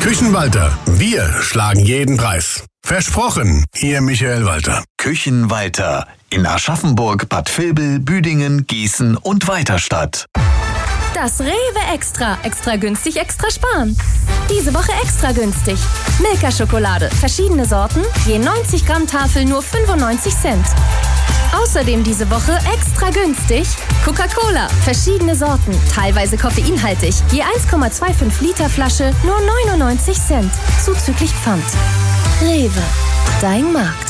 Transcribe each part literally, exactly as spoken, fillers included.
Küchenwalter. Wir schlagen jeden Preis. Versprochen, Ihr Michael Walter. Küchenwalter in Aschaffenburg, Bad Vilbel, Büdingen, Gießen und Weiterstadt. Das Rewe Extra. Extra günstig, extra sparen. Diese Woche extra günstig. Milka-Schokolade. Verschiedene Sorten. Je neunzig Gramm Tafel nur fünfundneunzig Cent. Außerdem diese Woche extra günstig Coca-Cola. Verschiedene Sorten. Teilweise koffeinhaltig. Je eins Komma fünfundzwanzig Liter Flasche nur neunundneunzig Cent. Zuzüglich Pfand. Rewe. Dein Markt.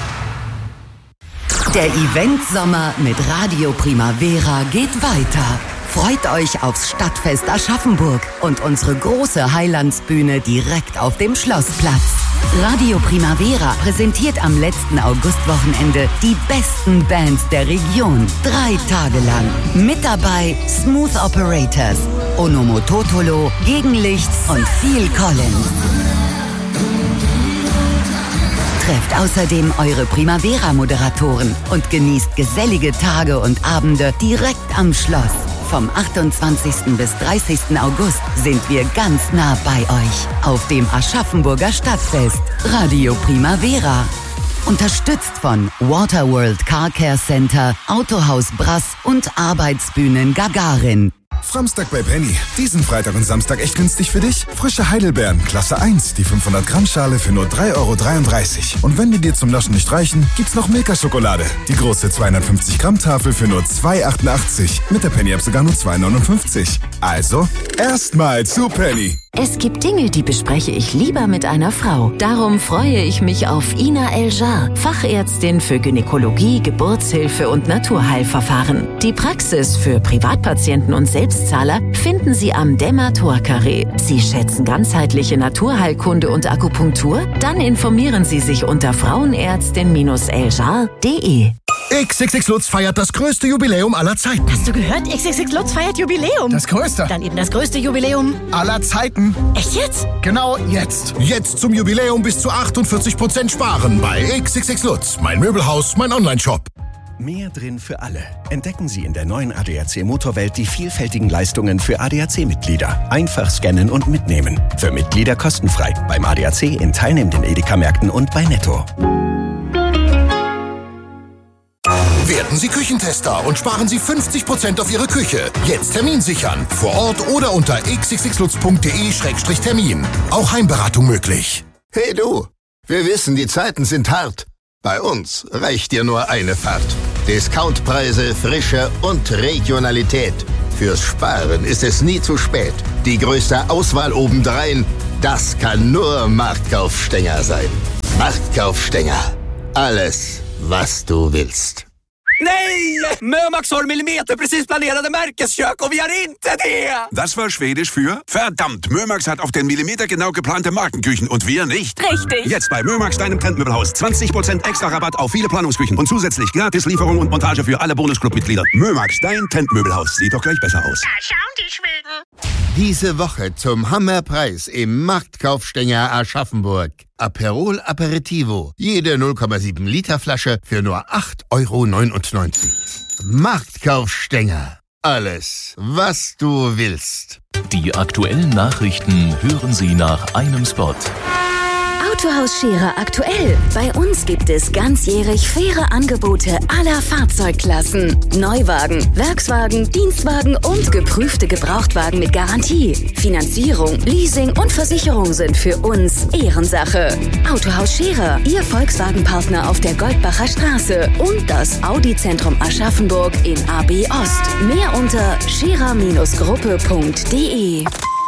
Der Event-Sommer mit Radio Primavera geht weiter. Freut euch aufs Stadtfest Aschaffenburg und unsere große Heilandsbühne direkt auf dem Schlossplatz. Radio Primavera präsentiert am letzten Augustwochenende die besten Bands der Region. Drei Tage lang. Mit dabei Smooth Operators, Onomototolo, Gegenlicht und Phil Collins. Trefft außerdem eure Primavera-Moderatoren und genießt gesellige Tage und Abende direkt am Schloss. Vom achtundzwanzigsten bis dreißigsten August sind wir ganz nah bei euch auf dem Aschaffenburger Stadtfest. Radio Primavera. Unterstützt von Waterworld Car Care Center, Autohaus Brass und Arbeitsbühnen Gagarin. Framstag bei Penny. Diesen Freitag und Samstag echt günstig für dich? Frische Heidelbeeren, Klasse eins, die fünfhundert Gramm Schale für nur drei Euro dreiunddreißig. Und wenn die dir zum Naschen nicht reichen, gibt's noch Milka-Schokolade. Die große zweihundertfünfzig Gramm Tafel für nur zwei Euro achtundachtzig. Mit der Penny-App sogar nur zwei Euro neunundfünfzig. Also, erstmal zu Penny. Es gibt Dinge, die bespreche ich lieber mit einer Frau. Darum freue ich mich auf Ina El-Jar, Fachärztin für Gynäkologie, Geburtshilfe und Naturheilverfahren. Die Praxis für Privatpatienten und Selbstzahler finden Sie am Dämmer-Tor-Carré. Sie schätzen ganzheitliche Naturheilkunde und Akupunktur? Dann informieren Sie sich unter frauenärztin eljar punkt de. X X X Lutz feiert das größte Jubiläum aller Zeiten. Hast du gehört? X X X Lutz feiert Jubiläum. Das größte. Dann eben das größte Jubiläum aller Zeiten. Echt jetzt? Genau jetzt. Jetzt zum Jubiläum bis zu achtundvierzig Prozent sparen bei X X X Lutz. Mein Möbelhaus, mein Online-Shop. Mehr drin für alle. Entdecken Sie in der neuen A D A C Motorwelt die vielfältigen Leistungen für A D A C-Mitglieder. Einfach scannen und mitnehmen. Für Mitglieder kostenfrei. Beim A D A C in teilnehmenden Edeka-Märkten und bei Netto. Werden Sie Küchentester und sparen Sie fünfzig Prozent auf Ihre Küche. Jetzt Termin sichern. Vor Ort oder unter x x x lutz punkt de Schrägstrich Termin. Auch Heimberatung möglich. Hey du, wir wissen, die Zeiten sind hart. Bei uns reicht dir nur eine Fahrt. Discountpreise, Frische und Regionalität. Fürs Sparen ist es nie zu spät. Die größte Auswahl obendrein, das kann nur Marktkaufstenger sein. Marktkaufstenger. Alles, was du willst. Nej! Mömax har millimeter precis planerade Märkeskök och vi har inte det! Das war Schwedisch für verdammt, Mömax hat auf den Millimeter genau geplante Markenküchen und wir nicht. Richtig. Jetzt bei Mömax, deinem Trendmöbelhaus. zwanzig Prozent extra Rabatt auf viele Planungsküchen und zusätzlich gratis Lieferung und Montage für alle Bonusclub-Mitglieder. Mömax, dein Trendmöbelhaus. Sieht doch gleich besser aus. Da schauen die Schweden. Diese Woche zum Hammerpreis im Marktkaufstenger Aschaffenburg. Aperol Aperitivo. Jede null Komma sieben Liter Flasche für nur acht Euro neunundneunzig. Marktkaufstenger. Alles, was du willst. Die aktuellen Nachrichten hören Sie nach einem Spot. Autohaus Scherer aktuell. Bei uns gibt es ganzjährig faire Angebote aller Fahrzeugklassen. Neuwagen, Werkswagen, Dienstwagen und geprüfte Gebrauchtwagen mit Garantie. Finanzierung, Leasing und Versicherung sind für uns Ehrensache. Autohaus Scherer, Ihr Volkswagen-Partner auf der Goldbacher Straße und das Audi-Zentrum Aschaffenburg in A B Ost. Mehr unter scherer Gruppe punkt de.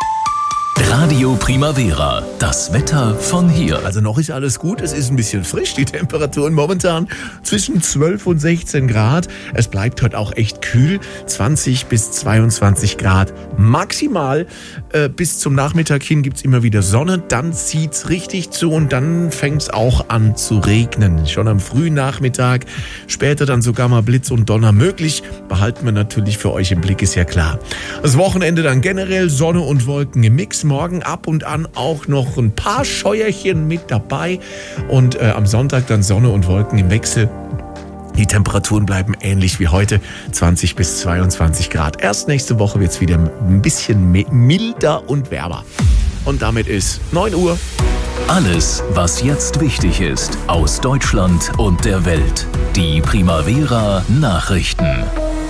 Radio Primavera, das Wetter von hier. Also noch ist alles gut, es ist ein bisschen frisch, die Temperaturen momentan zwischen zwölf und sechzehn Grad. Es bleibt heute auch echt kühl, zwanzig bis zweiundzwanzig Grad maximal. Äh, bis zum Nachmittag hin gibt's immer wieder Sonne, dann zieht's richtig zu und dann fängt's auch an zu regnen. Schon am frühen Nachmittag, später dann sogar mal Blitz und Donner möglich. Behalten wir natürlich für euch im Blick, ist ja klar. Das Wochenende dann generell Sonne und Wolken im Mix. Morgen ab und an auch noch ein paar Scheuerchen mit dabei und äh, am Sonntag dann Sonne und Wolken im Wechsel. Die Temperaturen bleiben ähnlich wie heute, zwanzig bis zweiundzwanzig Grad. Erst nächste Woche wird es wieder ein bisschen milder und wärmer. und damit ist neun Uhr. Alles, was jetzt wichtig ist, aus Deutschland und der Welt. Die Primavera Nachrichten.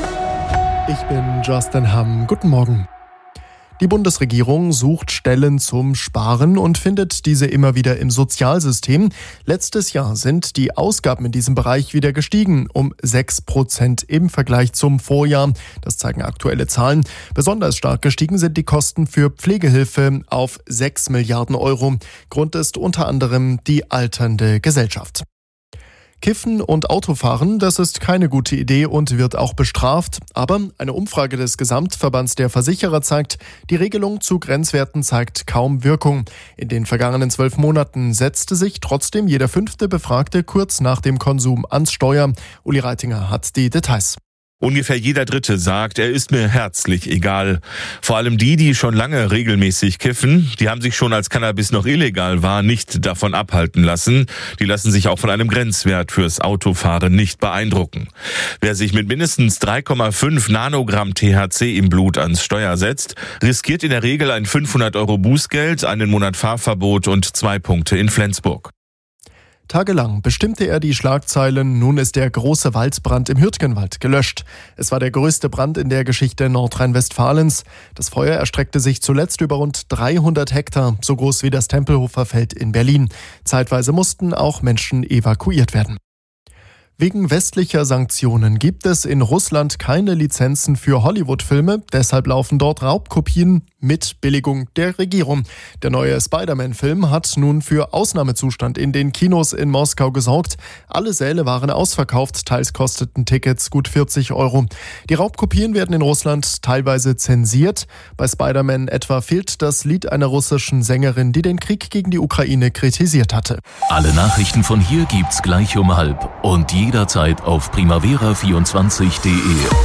Ich bin Justin Hamm. Guten Morgen. Die Bundesregierung sucht Stellen zum Sparen und findet diese immer wieder im Sozialsystem. Letztes Jahr sind die Ausgaben in diesem Bereich wieder gestiegen, um sechs Prozent im Vergleich zum Vorjahr. Das zeigen aktuelle Zahlen. Besonders stark gestiegen sind die Kosten für Pflegehilfe auf sechs Milliarden Euro. Grund ist unter anderem die alternde Gesellschaft. Kiffen und Autofahren, das ist keine gute Idee und wird auch bestraft. Aber eine Umfrage des Gesamtverbands der Versicherer zeigt, die Regelung zu Grenzwerten zeigt kaum Wirkung. In den vergangenen zwölf Monaten setzte sich trotzdem jeder fünfte Befragte kurz nach dem Konsum ans Steuer. Uli Reitinger hat die Details. Ungefähr jeder Dritte sagt, er ist mir herzlich egal. Vor allem die, die schon lange regelmäßig kiffen, die haben sich schon, als Cannabis noch illegal war, nicht davon abhalten lassen. Die lassen sich auch von einem Grenzwert fürs Autofahren nicht beeindrucken. Wer sich mit mindestens drei Komma fünf Nanogramm T H C im Blut ans Steuer setzt, riskiert in der Regel ein fünfhundert Euro Bußgeld, einen Monat Fahrverbot und zwei Punkte in Flensburg. Tagelang bestimmte er die Schlagzeilen, nun ist der große Waldbrand im Hürtgenwald gelöscht. Es war der größte Brand in der Geschichte Nordrhein-Westfalens. Das Feuer erstreckte sich zuletzt über rund dreihundert Hektar, so groß wie das Tempelhofer Feld in Berlin. Zeitweise mussten auch Menschen evakuiert werden. Wegen westlicher Sanktionen gibt es in Russland keine Lizenzen für Hollywood-Filme, deshalb laufen dort Raubkopien mit Billigung der Regierung. Der neue Spider-Man-Film hat nun für Ausnahmezustand in den Kinos in Moskau gesorgt. Alle Säle waren ausverkauft, teils kosteten Tickets gut vierzig Euro. Die Raubkopien werden in Russland teilweise zensiert. Bei Spider-Man etwa fehlt das Lied einer russischen Sängerin, die den Krieg gegen die Ukraine kritisiert hatte. Alle Nachrichten von hier gibt's gleich um halb und jederzeit auf primavera vierundzwanzig punkt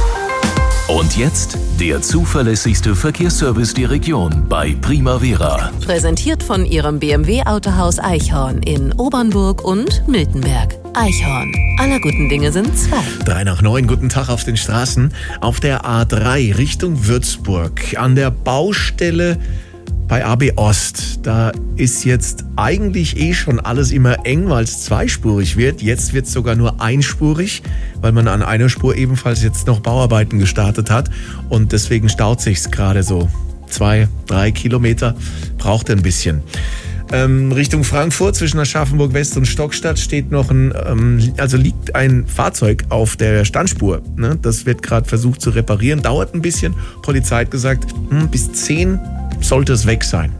de. Und jetzt der zuverlässigste Verkehrsservice der Region bei Primavera. Präsentiert von Ihrem B M W-Autohaus Eichhorn in Obernburg und Miltenberg. Eichhorn. Aller guten Dinge sind zwei. Drei nach neun, guten Tag auf den Straßen. Auf der A drei Richtung Würzburg an der Baustelle bei A B Ost, da ist jetzt eigentlich eh schon alles immer eng, weil es zweispurig wird. Jetzt wird es sogar nur einspurig, weil man an einer Spur ebenfalls jetzt noch Bauarbeiten gestartet hat. Und deswegen staut sich's gerade so. Zwei, drei Kilometer, braucht ein bisschen. Ähm, Richtung Frankfurt zwischen Aschaffenburg West und Stockstadt steht noch ein, ähm, also liegt ein Fahrzeug auf der Standspur. Ne? Das wird gerade versucht zu reparieren, dauert ein bisschen. Polizei hat gesagt, hm, bis zehn sollte es weg sein.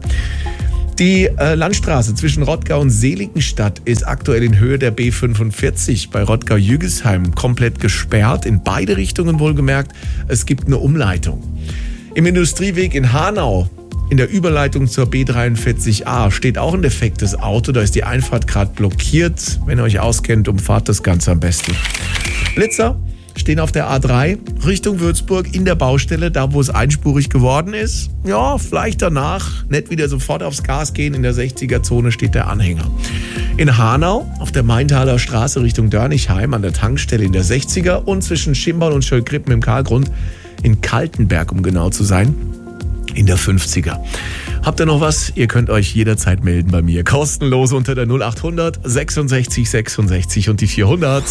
Die äh, Landstraße zwischen Rottgau und Seligenstadt ist aktuell in Höhe der B fünfundvierzig bei Rottgau-Jügesheim komplett gesperrt, in beide Richtungen wohlgemerkt. Es gibt eine Umleitung. Im Industrieweg in Hanau in der Überleitung zur B dreiundvierzig a steht auch ein defektes Auto, da ist die Einfahrt gerade blockiert. Wenn ihr euch auskennt, umfahrt das Ganze am besten. Blitzer stehen auf der A drei Richtung Würzburg in der Baustelle, da wo es einspurig geworden ist. Ja, vielleicht danach nicht wieder sofort aufs Gas gehen. In der sechziger-Zone steht der Anhänger. In Hanau auf der Maintaler Straße Richtung Dörnichheim an der Tankstelle in der sechziger und zwischen Schimbern und Schöllkrippen im Karlgrund in Kaltenberg, um genau zu sein, in der fünfziger. Habt ihr noch was? Ihr könnt euch jederzeit melden bei mir. Kostenlos unter der null achthundert sechsundsechzig sechsundsechzig und die vierhundert.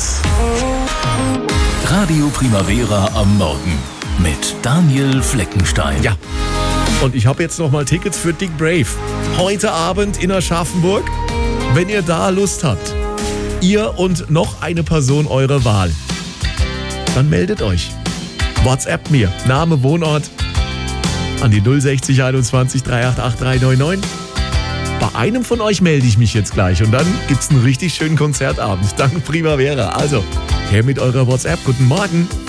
Radio Primavera am Morgen mit Daniel Fleckenstein. Ja, und ich habe jetzt noch mal Tickets für Dick Brave. Heute Abend in Aschaffenburg. Wenn ihr da Lust habt, ihr und noch eine Person eurer Wahl, dann meldet euch. WhatsApp mir, Name, Wohnort an die null sechzig einundzwanzig dreihundertachtzig dreihundertneunundneunzig. Bei einem von euch melde ich mich jetzt gleich und dann gibt's einen richtig schönen Konzertabend. Dank Primavera. Also, her mit eurer WhatsApp. Guten Morgen.